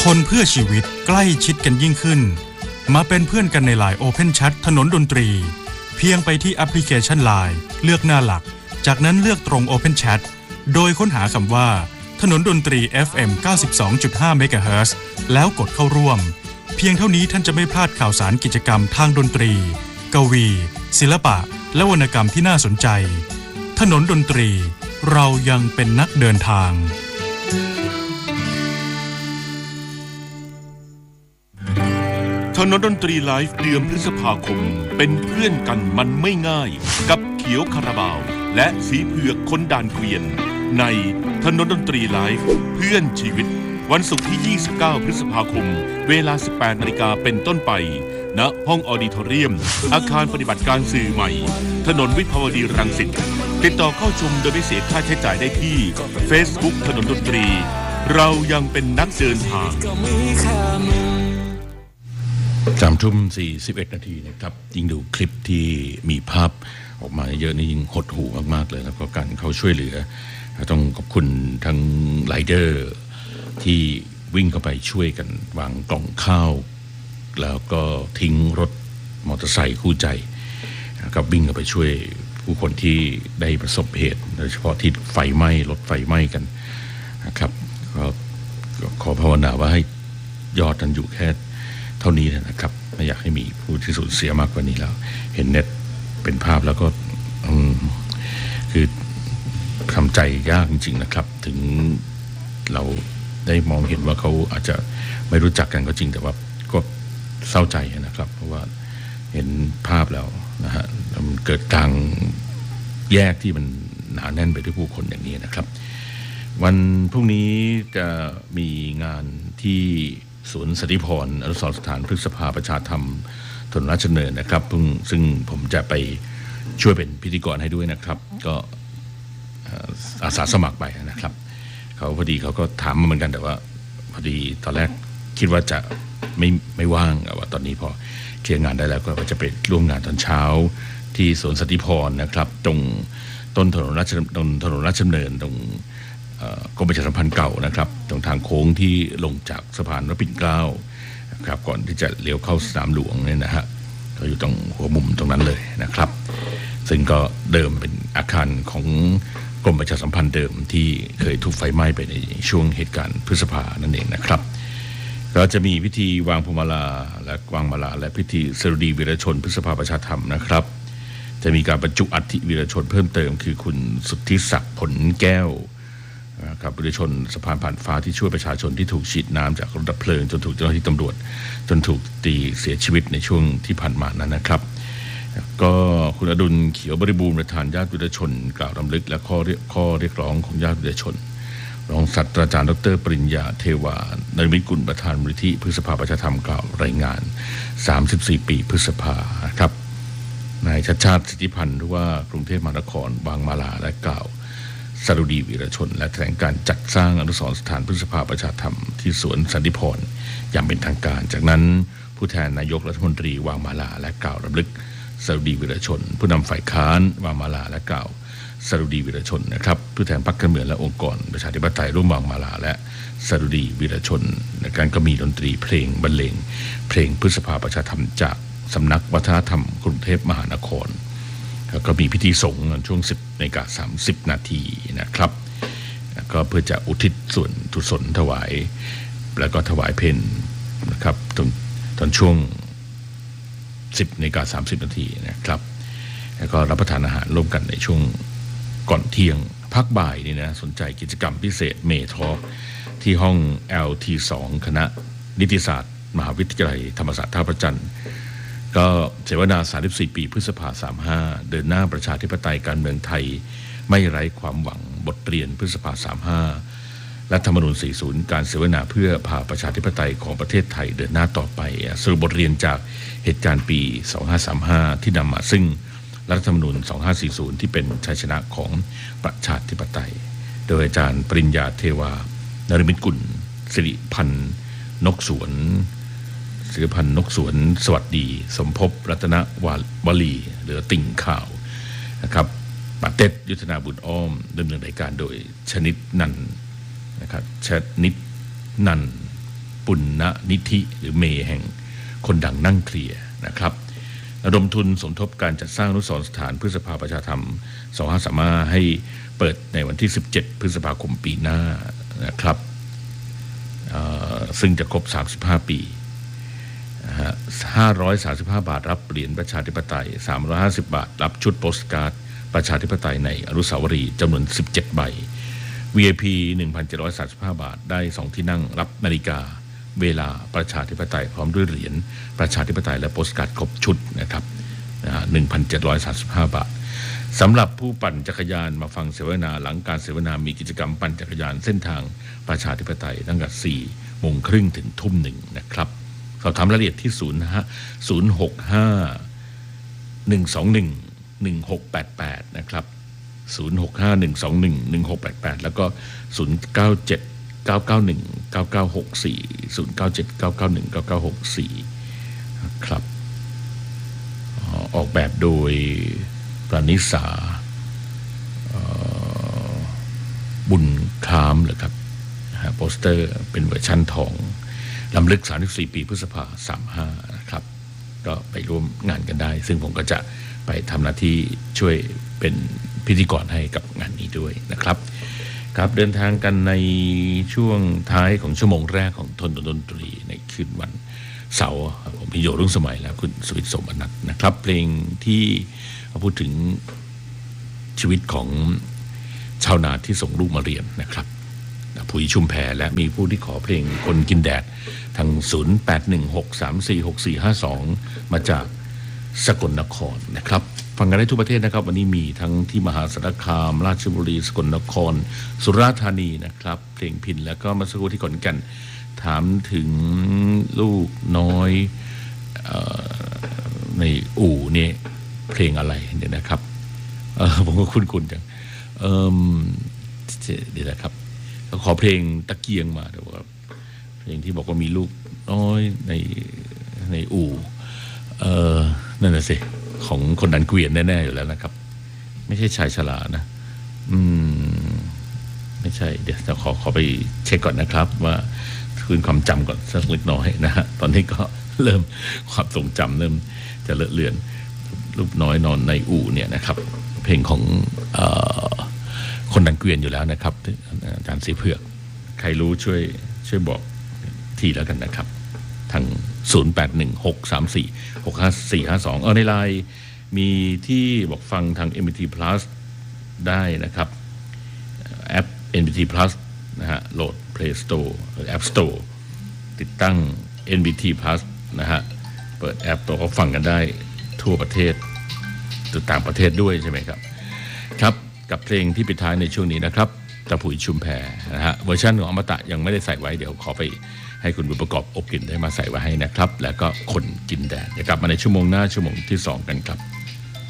คนเพื่อชีวิตใกล้ชิดกันยิ่งขึ้นมาเป็นเพื่อนกันใน LINE Open Chat ถนนดนตรีเพียงไปที่แอปพลิเคชัน LINE เลือกหน้าหลักจากนั้นเลือกตรง Open Chat โดยค้นหาคำว่าถนนดนตรี FM 92.5 เมกะเฮิรตซ์แล้วกดเข้าร่วมเพียงเท่านี้ท่านจะไม่พลาดข่าวสารกิจกรรมทางดนตรีกวีศิลปะและวรรณกรรมที่น่าสนใจถนนดนตรีเรายังเป็นนักเดินทางถนนดนตรีไลฟ์เดือนพฤษภาคมเป็นเพื่อนกันมันไม่ง่ายกับเขียวคาราบาวและสีเผือกคนด่านเกวียนในถนนดนตรีไลฟ์เพื่อนชีวิตวันศุกร์ที่ 29 พฤษภาคมเวลา 18 นาฬิกาเป็นต้นไปณห้องออดิทอเรียมอาคารปฏิบัติการสื่อใหม่ถนนวิภาวดีรังสิตติดต่อเข้าชมโดยไม่เสียค่าใช้จ่ายได้ที่ Facebook ถนนดนตรีเรายังเป็นนักเดินทาง 3:41 นาทีนะครับยิ่งดูคลิปที่มีภาพออกมาเยอะนี่ยิ่งหดหู่มากๆเลยแล้วก็การเขาช่วยเหลือต้องขอบคุณทั้งไรเดอร์ที่วิ่งเข้าไปช่วยกันวางกล่องข้าวแล้วก็ทิ้งรถมอเตอร์ไซค์คู่ใจกับวิ่งเข้าไปช่วยผู้คนที่ได้ประสบเหตุโดยเฉพาะที่ไฟไหม้รถไฟไหม้กันนะครับก็ขอภาวนาว่าให้ยอดนั้นอยู่แค่เท่านี้นะครับไม่อยากให้มีผู้ที่สูญเสียมากกว่านี้แล้วเห็นเน็ตเป็นภาพแล้วก็คือทำใจยากจริงๆนะครับถึงเราได้มองเห็นว่าเขาอาจจะไม่รู้จักกันก็จริงแต่ว่าก็เศร้าใจนะครับเพราะว่าเห็นภาพแล้วนะฮะมันเกิดกลางแยกที่มันหนาแน่นไปด้วยผู้คนอย่างนี้นะครับวันพรุ่งนี้จะมีงานที่สวนสันติพรอนุสรณ์สถานพฤษภาประชาธรรมถนนราชดำเนินนะครับซึ่งผมจะไปช่วยเป็นพิธีกรให้ด้วยนะครับก็อาสาสมัครไปนะครับเขาพอดีเขาก็ถามมาเหมือนกันแต่ว่าพอดีตอนแรกคิดว่าจะไม่ว่างว่าตอนนี้พอเคลียร์งานได้แล้วก็จะไปร่วมงานตอนเช้าที่สวนสันติพรนะครับตรงต้นถนนราชดำเนินตรงกรมประชาสัมพันธ์เก่านะครับตรงทางโค้งที่ลงจากสะพานพระปิ่นเกล้าครับก่อนที่จะเลี้ยวเข้าสนามหลวงเนี่ยนะฮะก็อยู่ตรงหัวมุมตรงนั้นเลยนะครับซึ่งก็เดิมเป็นอาคารของกรมประชาสัมพันธ์เดิมที่เคยถูกไฟไหม้ไปในช่วงเหตุการณ์พฤษภานั่นเองนะครับก็จะมีพิธีวางพวงมาลาและพิธีสดุดีวีรชนพฤษภาประชาธรรมนะครับจะมีการบรรจุอัฐิวีรชนเพิ่มเติมคือคุณสุทธิศักดิ์ผลแก้วครับวีรชนสะพานผ่านฟ้าที่ช่วยประชาชนที่ถูกฉีดน้ำจากรถดับเพลิงจนถูกเจ้าหน้าที่ตำรวจจนถูกตีเสียชีวิตในช่วงที่ผ่านมานั้นนะครับก็คุณอดุลเขียวบริบูรณ์ประธานญาติวีรชนกล่าวรำลึกและข้อเรียกร้องของญาติวีรชนรองศาสตราจารย์ดร.ปริญญาเทวานฤมิตกุลประธานมูลนิธิพฤษภาประชาธรรมกล่าวรายงาน34ปีพฤษภาครับนายชัชชาติสิทธิพันธ์หรือว่ากรุงเทพมหานครวางมาลาและกล่าวสดุดีวีรชนและแถลงการจัดสร้างอนุสรณ์สถานพฤษภาประชาธรรมที่สวนสันติพรอย่างเป็นทางการจากนั้นผู้แทนนายกรัฐมนตรีวางมาลาและกล่าวรำลึกสดุดีวีรชนผู้นำฝ่ายค้านวางมาลาและกล่าวสดุดีวีรชนนะครับผู้แทนพรรคการเมืองและองค์กรประชาธิปไตยร่วมวางมาลาและสดุดีวีรชนในการก็มีดนตรีเพลงบรรเลงเพลงพฤษภาประชาธรรมจากสำนักวัฒนธรรมกรุงเทพมหานครแล้วก็มีพิธีสงฆ์ช่วง 10:30 นาทีนะครับก็เพื่อจะอุทิศส่วนกุศลถวายแล้วก็ถวายเพลนะครับตอนช่วง 10:30 นาทีนะครับแล้วก็รับประทานอาหารร่วมกันในช่วงก่อนเที่ยงพักบ่ายนี่นะสนใจกิจกรรมพิเศษเมทอล์กที่ห้อง LT2 คณะนิติศาสตร์มหาวิทยาลัยธรรมศาสตร์ท่าพระจันทร์ก็เสวนา34ปีพฤษภา35เดินหน้าประชาธิปไตยการเมืองไทยไม่ไร้ความหวังบทเรียนพฤษภา35รัฐธรรมนูญ40การเสวนาเพื่อพาประชาธิปไตยของประเทศไทยเดินหน้าต่อไปสรุปบทเรียนจากเหตุการณ์ปี2535ที่นำมาซึ่งรัฐธรรมนูญ2540ที่เป็นชัยชนะของประชาธิปไตยโดยอาจารย์ปริญญาเทวานฤมิตกุลสิริพันธ์นกสวนสวัสดีสมภพรัตนวลีหรือติ่งข่าวนะครับปาเต็ดยุทธนาบุญอ้อมดำเนินรายการโดยชนิดนันนะครับชนิดนันปุณณนิธิหรือเมแห่งคนดังนั่งเคลียร์นะครับระดมทุนสมทบการจัดสร้างอนุสรณ์สถานพฤษภาประชาธรรม2535ให้เปิดในวันที่17พฤษภาคมปีหน้านะครับซึ่งจะครบ35ปี535 บาทรับเหรียญประชาธิปไตย350 บาทรับชุดโปสการ์ดประชาธิปไตยในอนุสาวรีย์จำนวน17ใบ VIP 1,735 บาทได้2ที่นั่งรับนาฬิกาเวลาประชาธิปไตยพร้อมด้วยเหรียญประชาธิปไตยและโปสการ์ดครบชุดนะครับ1,735 บาทสำหรับผู้ปั่นจักรยานมาฟังเสวนาหลังการเสวนามีกิจกรรมปั่นจักรยานเส้นทางประชาธิปไตยตั้งแต่ 4:30 ถึง 1:00 นะครับสอบถามรายละเอียดที่065-121-1688นะครับ065-121-1688แล้วก็097-991-9964 097-991-9964ครับออกแบบโดยปราณิสาบุญครามเหรอครับโปสเตอร์เป็นเวอร์ชั่นทองลำลึก34ปีพฤษภา35นะครับก็ไปร่วมงานกันได้ซึ่งผมก็จะไปทำหน้าที่ช่วยเป็นพิธีกรให้กับงานนี้ด้วยนะครับครับเดินทางกันในช่วงท้ายของชั่วโมงแรกของทนดนตรีในคืนวันเสาร์ผมพิโยรุ่งสมัยและคุณสวิทย์สมนัทนะครับเพลงที่พูดถึงชีวิตของชาวนาที่ส่งลูกมาเรียนนะครับผู้ชุมแพและมีผู้ที่ขอเพลงคนกินแดดทาง0816346452มาจากสกลนครนะครับฟังกันได้ทุกประเทศนะครับวันนี้มีทั้งที่มหาสารคามราชบุรีสกลนครสุราษฎร์ธานีนะครับเพลงพิณแล้วก็มาสักครู่ที่ขอนแก่นถามถึงลูกน้อยในอู่เนี่ยเพลงอะไรเนี่ยนะครับผมก็คุ้นๆจังเดี๋ยวนะครับเขาขอเพลงตะเกียงมาแต่ว่าเพลงที่บอกว่ามีลูกน้อยในอู่นั่นแหละสิของคนดันเกวียนแน่ๆอยู่แล้วนะครับไม่ใช่ชายชรานะไม่ใช่เดี๋ยวจะขอไปเช็คก่อนนะครับว่าคืนความจำก่อนสักเล็กน้อยนะฮะตอนนี้ก็เริ่มความทรงจำเริ่มจะเลอะเลือนลูกน้อยนอนในอู่เนี่ยนะครับเพลงของคนดังเกวียนอยู่แล้วนะครับอาจารย์สีเผือกใครรู้ช่วยบอกทีแล้วกันนะครับทาง0816346552ในไลน์มีที่บอกฟังทาง MBT Plus ได้นะครับแอป MBT Plus นะฮะโหลด Play Store หรือ App Store ติดตั้ง MBT Plus นะฮะเปิดแอปตัวก็ฟังกันได้ทั่วประเทศต่างประเทศด้วยใช่ไหมครับครับกับเพลงที่ปิดท้ายในช่วงนี้นะครับตะผุยชุมแพนะฮะเวอร์ชันของอมตะยังไม่ได้ใส่ไว้เดี๋ยวขอไปให้คุณบุญประกอบอบกลิ่นได้มาใส่ไว้ให้นะครับแล้วก็คนกินแดดเดี๋ยวกลับมาในชั่วโมงหน้าชั่วโมงที่2กันครับ